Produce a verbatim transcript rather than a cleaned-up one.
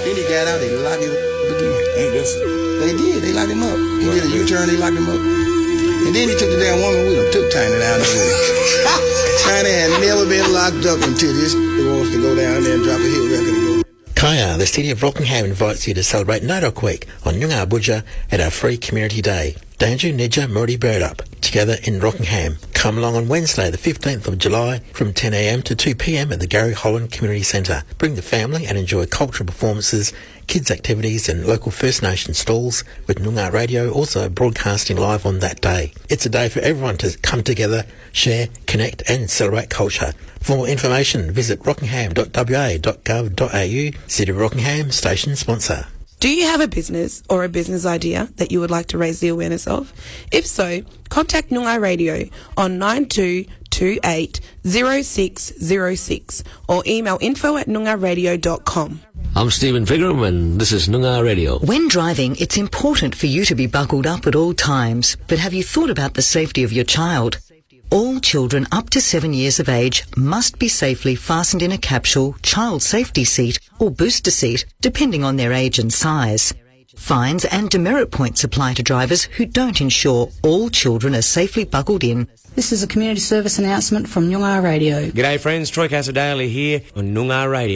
Then he got out, they locked him up again. Ain't this? They did, they locked him up. He did a U-turn, they locked him up. And then he took the damn woman with him, took Tiny down there with him. Tiny had never been locked up until this wants to go down there and drop a hit record and go. Kaya, the City of Rockingham invites you to celebrate Nodok Week on Nyungar Budja at our free community day. Danju Nidja Murray Birdup, together in Rockingham. Come along on Wednesday, the fifteenth of July, from ten a m to two p m at the Gary Holland Community Centre. Bring the family and enjoy cultural performances, kids' activities and local First Nation stalls, with Noongar Radio also broadcasting live on that day. It's a day for everyone to come together, share, connect and celebrate culture. For more information, visit rockingham dot w a dot gov dot a u. City of Rockingham station sponsor. Do you have a business or a business idea that you would like to raise the awareness of? If so, contact Noongar Radio on nine two two eight zero six zero six or email info at noongar radio dot com. I'm Stephen Figram and this is Noongar Radio. When driving, it's important for you to be buckled up at all times, but have you thought about the safety of your child? All children up to seven years of age must be safely fastened in a capsule, child safety seat or booster seat, depending on their age and size. Fines and demerit points apply to drivers who don't ensure all children are safely buckled in. This is a community service announcement from Noongar Radio. G'day friends, Troy Casadale here on Noongar Radio.